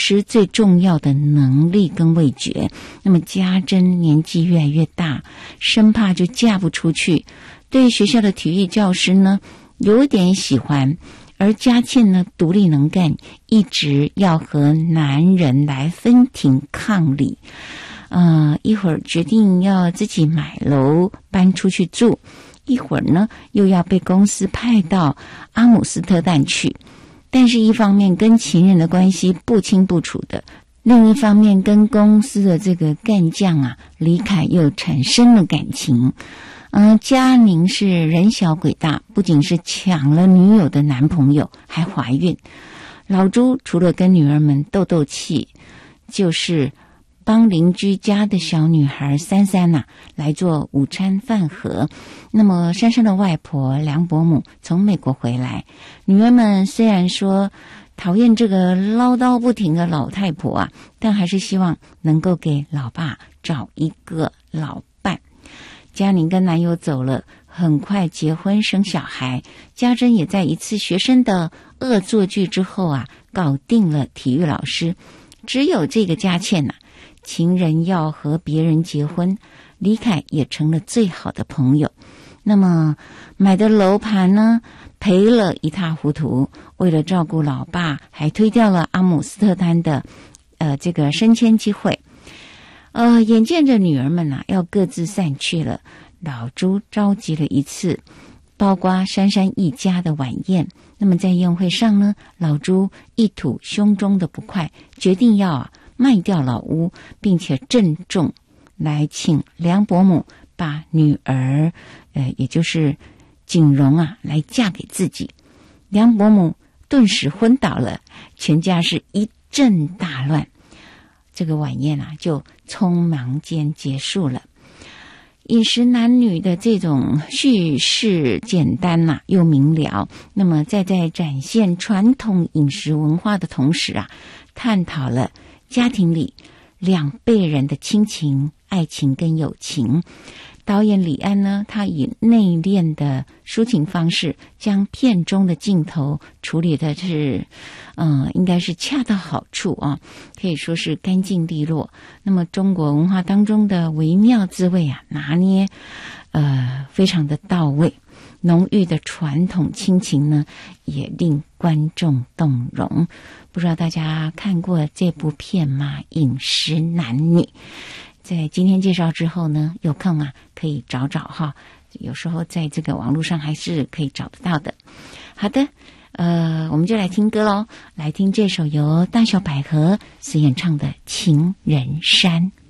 失最重要的能力跟味觉。那么家珍年纪越来越大，生怕就嫁不出去，对学校的体育教师呢有点喜欢，而佳倩呢独立能干，一直要和男人来分庭抗礼。一会儿决定要自己买楼搬出去住，一会儿呢又要被公司派到阿姆斯特丹去。但是一方面跟情人的关系不清不楚的，另一方面跟公司的这个干将李凯又产生了感情。佳宁是人小鬼大，不仅是抢了女友的男朋友，还怀孕。老朱除了跟女儿们斗斗气，就是帮邻居家的小女孩珊珊来做午餐饭盒。那么珊珊的外婆梁伯母从美国回来，女儿们虽然说讨厌这个唠叨不停的老太婆但还是希望能够给老爸找一个老伴。佳宁跟男友走了，很快结婚生小孩。家珍也在一次学生的恶作剧之后搞定了体育老师。只有这个佳倩情人要和别人结婚，李凯也成了最好的朋友。那么买的楼盘呢赔了一塌糊涂，为了照顾老爸，还推掉了阿姆斯特丹的这个升迁机会。眼见着女儿们要各自散去了，老朱召集了一次包括珊珊一家的晚宴。那么在宴会上呢，老朱一吐胸中的不快，决定要卖掉老屋，并且郑重来请梁伯母把女儿也就是景荣来嫁给自己。梁伯母顿时昏倒了，全家是一阵大乱。这个晚宴就匆忙间结束了。饮食男女的这种叙事简单又明了，那么在展现传统饮食文化的同时探讨了家庭里两辈人的亲情、爱情跟友情。导演李安呢，他以内敛的抒情方式，将片中的镜头处理的是应该是恰到好处可以说是干净利落。那么中国文化当中的微妙滋味拿捏非常的到位。浓郁的传统亲情呢，也令观众动容。不知道大家看过这部片吗？饮食男女。在今天介绍之后呢，有空可以找找有时候在这个网络上还是可以找得到的。好的，我们就来听歌咯，来听这首由大小百合所演唱的《情人山》。